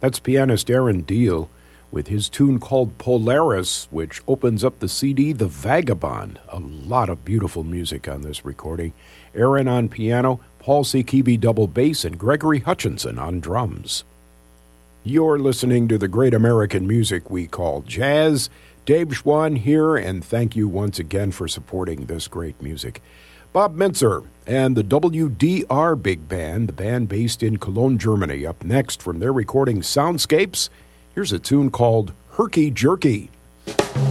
That's pianist Aaron Deal with his tune called Polaris, which opens up the CD The Vagabond. A lot of beautiful music on this recording. Aaron on piano, Paul Sekibi double bass, and Gregory Hutchinson on drums. You're listening to the great American music we call jazz. Dave Schwann here, and thank you once again for supporting this great music. Bob Mintzer and the WDR Big Band, the band based in Cologne, Germany. Up next from their recording Soundscapes, here's a tune called Herky Jerky.